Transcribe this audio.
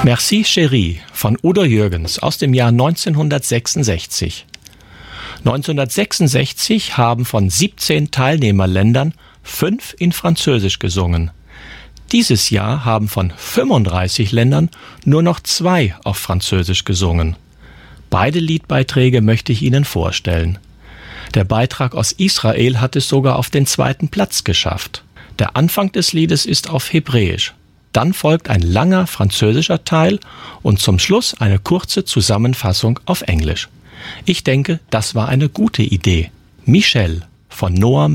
Merci Chérie von Udo Jürgens aus dem Jahr 1966. 1966 haben von 17 Teilnehmerländern 5 in Französisch gesungen. Dieses Jahr haben von 35 Ländern nur noch 2 auf Französisch gesungen. Beide Liedbeiträge möchte ich Ihnen vorstellen. Der Beitrag aus Israel hat es sogar auf den 2. Platz geschafft. Der Anfang des Liedes ist auf Hebräisch. Dann folgt ein langer französischer Teil und zum Schluss eine kurze Zusammenfassung auf Englisch. Ich denke, das war eine gute Idee. Michel von Noah